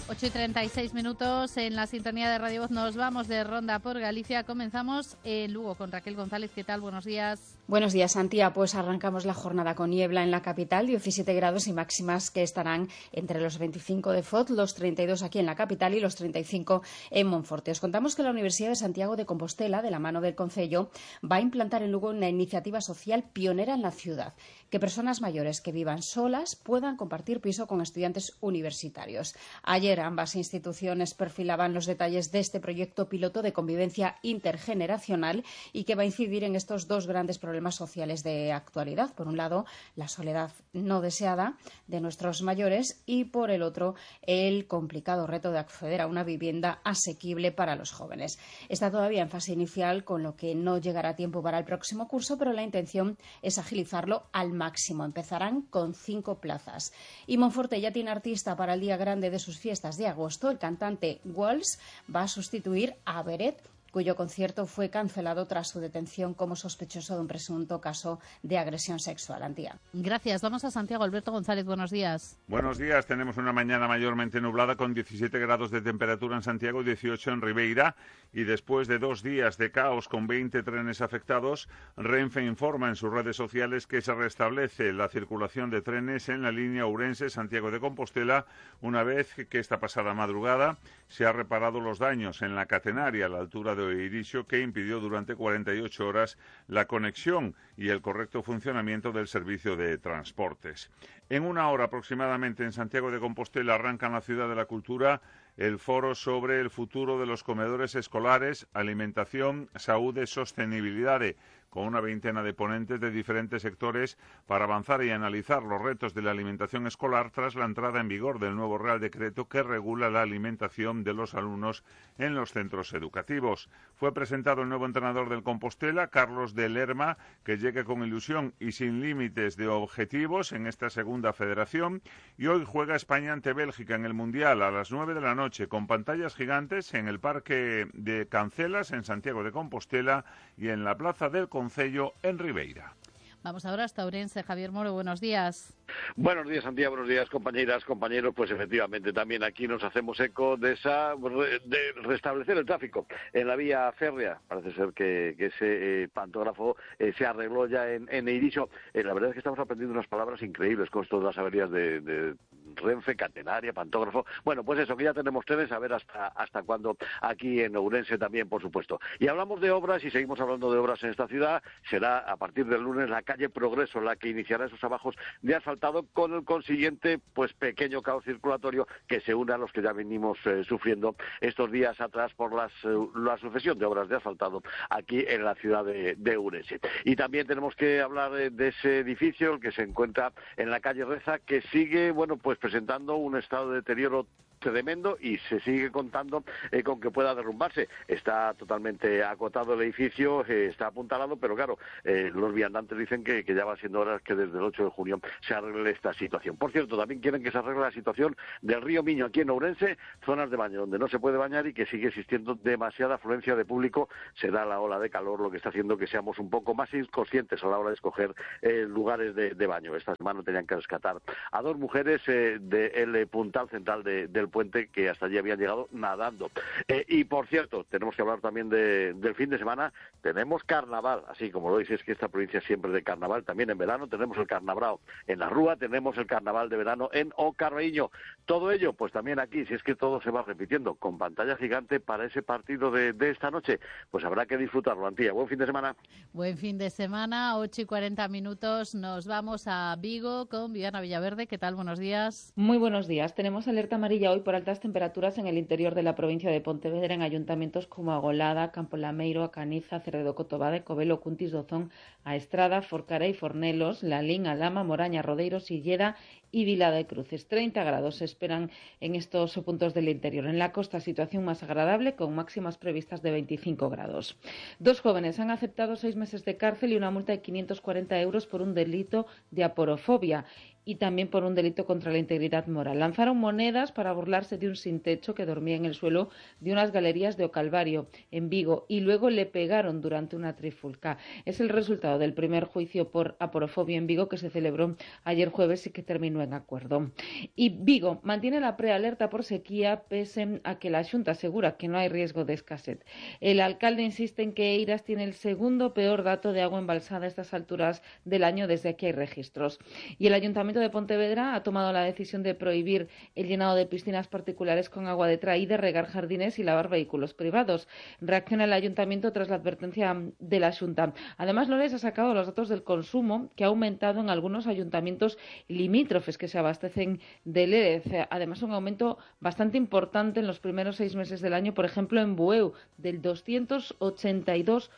8:36 en la sintonía de Radio Voz. Nos vamos de ronda por Galicia. Comenzamos en Lugo con Raquel González. ¿Qué tal? Buenos días. Buenos días, Santia. Pues arrancamos la jornada con niebla en la capital, 17 grados y máximas que estarán entre los 25 de Foz, los 32 aquí en la capital y los 35 en Monforte. Os contamos que la Universidad de Santiago de Compostela, de la mano del Concello, va a implantar en Lugo una iniciativa social pionera en la ciudad, que personas mayores que vivan solas puedan compartir piso con estudiantes universitarios. Ayer ambas instituciones perfilaban los detalles de este proyecto piloto de convivencia intergeneracional y que va a incidir en estos dos grandes problemas sociales de actualidad. Por un lado, la soledad no deseada de nuestros mayores y, por el otro, el complicado reto de acceder a una vivienda asequible para los jóvenes. Está todavía en fase inicial, con lo que no llegará a tiempo para el próximo curso, pero la intención es agilizarlo al máximo. Empezarán con 5 plazas. Y Monforte ya tiene artista para el día grande de sus fiestas de agosto. El cantante Walls va a sustituir a Beret, cuyo concierto fue cancelado tras su detención como sospechoso de un presunto caso de agresión sexual. Antía. Gracias. Vamos a Santiago. Alberto González, buenos días. Buenos días. Tenemos una mañana mayormente nublada con 17 grados de temperatura en Santiago y 18 en Ribeira. Y después de 2 días de caos con 20 trenes afectados, Renfe informa en sus redes sociales que se restablece la circulación de trenes en la línea Ourense-Santiago de Compostela una vez que esta pasada madrugada se han reparado los daños en la catenaria a la altura de Oeirisio, que impidió durante 48 horas la conexión y el correcto funcionamiento del servicio de transportes. En una hora aproximadamente en Santiago de Compostela arranca en la Ciudad de la Cultura el foro sobre el futuro de los comedores escolares, alimentación, salud y sostenibilidad, con una veintena de ponentes de diferentes sectores para avanzar y analizar los retos de la alimentación escolar tras la entrada en vigor del nuevo Real Decreto que regula la alimentación de los alumnos en los centros educativos. Fue presentado el nuevo entrenador del Compostela, Carlos de Lerma, que llega con ilusión y sin límites de objetivos en esta segunda federación, y hoy juega España ante Bélgica en el Mundial a las 9 de la noche con pantallas gigantes en el Parque de Cancelas en Santiago de Compostela y en la Plaza del Concello en Ribeira. Vamos ahora hasta Ourense. Javier Moro, buenos días. Buenos días, Santiago, buenos días, compañeras, compañeros. Pues efectivamente, también aquí nos hacemos eco de de restablecer el tráfico en la vía férrea. Parece ser que ese pantógrafo se arregló ya en Eiriso. La verdad es que estamos aprendiendo unas palabras increíbles con esto de las averías de Renfe, catenaria, pantógrafo. Bueno, pues eso, que ya tenemos trenes, a ver hasta cuándo aquí en Ourense también, por supuesto. Y hablamos de obras y seguimos hablando de obras en esta ciudad. Será a partir del lunes la calle Progreso la que iniciará esos trabajos de asfaltado, con el consiguiente pues pequeño caos circulatorio que se une a los que ya venimos sufriendo estos días atrás por la sucesión de obras de asfaltado aquí en la ciudad de Ourense. Y también tenemos que hablar de ese edificio, el que se encuentra en la calle Reza, que sigue, bueno, pues presentando un estado de deterioro tremendo y se sigue contando con que pueda derrumbarse. Está totalmente acotado el edificio, está apuntalado, pero claro, los viandantes dicen que ya va siendo hora que desde el 8 de junio se arregle esta situación. Por cierto, también quieren que se arregle la situación del río Miño aquí en Ourense, zonas de baño donde no se puede bañar y que sigue existiendo demasiada afluencia de público. Será la ola de calor lo que está haciendo que seamos un poco más inconscientes a la hora de escoger lugares de baño. Esta semana tenían que rescatar a 2 mujeres del puntal central del puente, que hasta allí habían llegado nadando. Y por cierto, tenemos que hablar también del fin de semana. Tenemos carnaval, así como lo dices, que esta provincia siempre de carnaval, también en verano tenemos el carnabrao en la Rúa, tenemos el carnaval de verano en O Carreíño. Todo ello, pues también aquí, si es que todo se va repitiendo, con pantalla gigante para ese partido de esta noche, pues habrá que disfrutarlo. Antía, buen fin de semana. Buen fin de semana, 8:40. Nos vamos a Vigo con Viviana Villaverde. ¿Qué tal? Buenos días. Muy buenos días. Tenemos alerta amarilla hoy por altas temperaturas en el interior de la provincia de Pontevedra, en ayuntamientos como Agolada, Campo Lameiro, A Caniza, Cerredo Cotobade, Covelo, Cuntis Dozón, A Estrada, Forcarei, Fornelos, Lalín, Alama, Moraña, Rodeiro, Silleda y Vila de Cruces. 30 grados se esperan en estos puntos del interior. En la costa, situación más agradable, con máximas previstas de 25 grados. 2 jóvenes han aceptado 6 meses de cárcel y una multa de 540 euros por un delito de aporofobia. y también por un delito contra la integridad moral. Lanzaron monedas para burlarse de un sin techo que dormía en el suelo de unas galerías de O Calvario, en Vigo, y luego le pegaron durante una trifulca. Es el resultado del primer juicio por aporofobia en Vigo que se celebró ayer jueves y que terminó en acuerdo. Y Vigo mantiene la prealerta por sequía pese a que la Xunta asegura que no hay riesgo de escasez. El alcalde insiste en que Eiras tiene el segundo peor dato de agua embalsada a estas alturas del año desde que hay registros. Y el Ayuntamiento de Pontevedra ha tomado la decisión de prohibir el llenado de piscinas particulares con agua detraída, regar jardines y lavar vehículos privados. Reacciona el Ayuntamiento tras la advertencia de la Xunta. Además, Lores ha sacado los datos del consumo, que ha aumentado en algunos ayuntamientos limítrofes que se abastecen de Lérez. Además, un aumento bastante importante en los primeros 6 meses del año, por ejemplo, en Bueu, del 282%.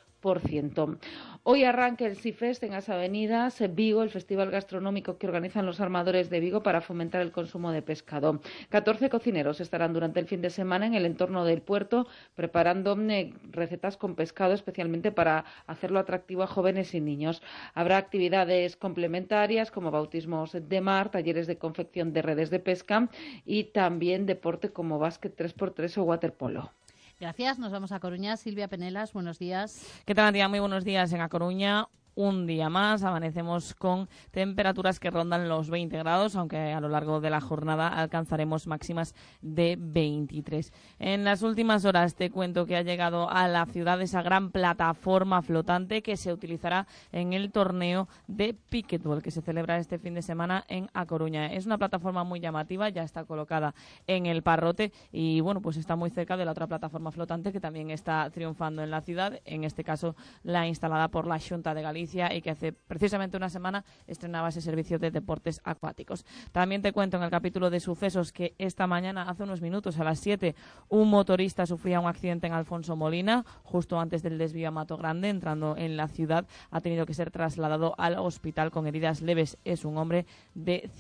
Hoy arranca el SeaFest en las avenidas Vigo, el festival gastronómico que organizan los armadores de Vigo para fomentar el consumo de pescado. 14 cocineros estarán durante el fin de semana en el entorno del puerto preparando recetas con pescado, especialmente para hacerlo atractivo a jóvenes y niños. Habrá actividades complementarias como bautismos de mar, talleres de confección de redes de pesca y también deporte como básquet 3x3 o waterpolo. Gracias, nos vamos a Coruña. Silvia Penelas, buenos días. ¿Qué tal, Antía? Muy buenos días en A Coruña. Un día más amanecemos con temperaturas que rondan los 20 grados, aunque a lo largo de la jornada alcanzaremos máximas de 23. En las últimas horas te cuento que ha llegado a la ciudad esa gran plataforma flotante que se utilizará en el torneo de Piquetball que se celebra este fin de semana en A Coruña. Es una plataforma muy llamativa, ya está colocada en el Parrote y bueno, pues está muy cerca de la otra plataforma flotante que también está triunfando en la ciudad, en este caso la instalada por la Xunta de Galicia y que hace precisamente una semana estrenaba ese servicio de deportes acuáticos. También te cuento en el capítulo de sucesos que esta mañana, hace unos minutos, a las 7, un motorista sufría un accidente en Alfonso Molina, justo antes del desvío a Mato Grande, entrando en la ciudad. Ha tenido que ser trasladado al hospital con heridas leves. Es un hombre de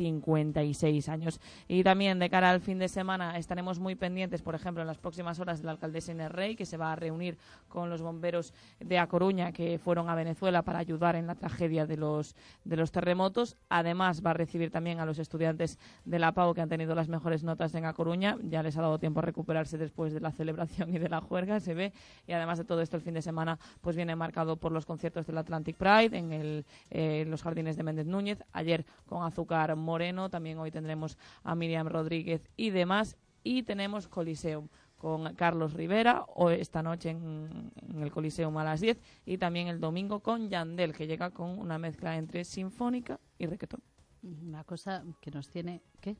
56 años. Y también de cara al fin de semana estaremos muy pendientes, por ejemplo, en las próximas horas del alcaldesa Inés Rey, que se va a reunir con los bomberos de A Coruña que fueron a Venezuela para ayudar en la tragedia de los terremotos. Además va a recibir también a los estudiantes de la PAU que han tenido las mejores notas en A Coruña. Ya les ha dado tiempo a recuperarse después de la celebración y de la juerga, se ve. Y además de todo esto, el fin de semana pues viene marcado por los conciertos del Atlantic Pride en los jardines de Méndez Núñez. Ayer con Azúcar Moreno, también hoy tendremos a Miriam Rodríguez y demás. Y tenemos Coliseum con Carlos Rivera, o esta noche en el Coliseum a las 10, y también el domingo con Yandel, que llega con una mezcla entre sinfónica y reggaetón. Una cosa que nos tiene... ¿Qué?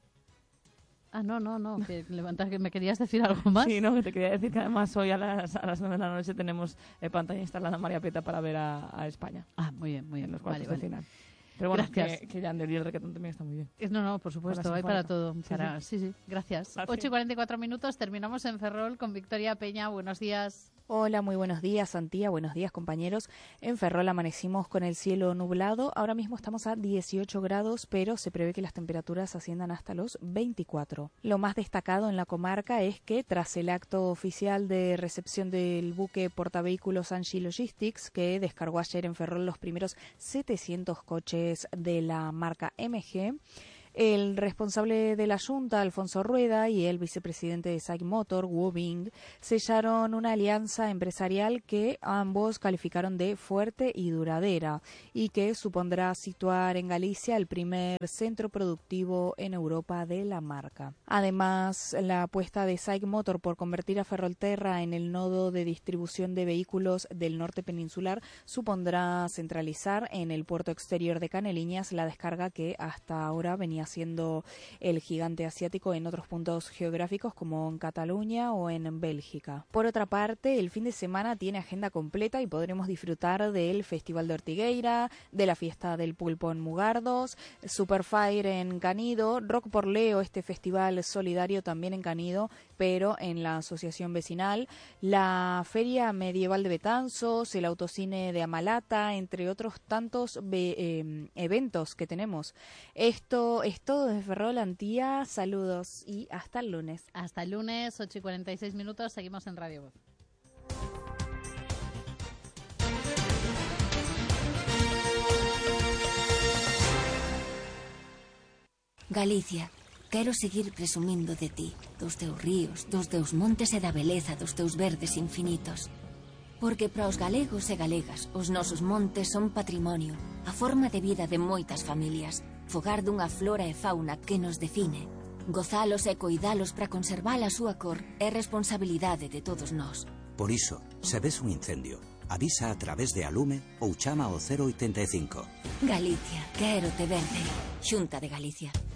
Ah, no, que levantas, que me querías decir algo más. Sí, no, que te quería decir que además hoy a las 9 de la noche tenemos pantalla instalada en María Peta para ver a España. Ah, muy bien. En los cuartos de final. Pero bueno, gracias. Que Yandel y el reggaetón también está muy bien. No, por supuesto, hay para todo. Sí, gracias. Gracias. 8:44, terminamos en Ferrol con Victoria Peña. Buenos días. Hola, muy buenos días, Antía. Buenos días, compañeros. En Ferrol amanecimos con el cielo nublado. Ahora mismo estamos a 18 grados, pero se prevé que las temperaturas asciendan hasta los 24. Lo más destacado en la comarca es que tras el acto oficial de recepción del buque portavehículos Angie Logistics, que descargó ayer en Ferrol los primeros 700 coches de la marca MG, el responsable de la Junta, Alfonso Rueda, y el vicepresidente de SAIC Motor, Wu Bing, sellaron una alianza empresarial que ambos calificaron de fuerte y duradera y que supondrá situar en Galicia el primer centro productivo en Europa de la marca. Además, la apuesta de SAIC Motor por convertir a Ferrolterra en el nodo de distribución de vehículos del norte peninsular supondrá centralizar en el puerto exterior de Caneliñas la descarga que hasta ahora venía siendo el gigante asiático en otros puntos geográficos como en Cataluña o en Bélgica. Por otra parte, el fin de semana tiene agenda completa y podremos disfrutar del Festival de Ortigueira, de la fiesta del pulpo en Mugardos, Superfire en Canido, Rock por Leo, este festival solidario también en Canido, pero en la asociación vecinal, la Feria Medieval de Betanzos, el Autocine de Amalata, entre otros tantos eventos que tenemos. Esto es todo desde Ferrol, Antía. Saludos y hasta el lunes. Hasta el lunes, 8:46, seguimos en Radio Voz. Galicia, quero seguir presumindo de ti, dos teus ríos, dos teus montes e da beleza dos teus verdes infinitos. Porque para os galegos e galegas, os nosos montes son patrimonio, a forma de vida de moitas familias, fogar dunha flora e fauna que nos define. Gozalos e coidalos para conservar a súa cor é responsabilidade de todos nós. Por iso, se ves un incendio, avisa a través de Alume ou chama ao 085. Galicia, quero te verde. Xunta de Galicia.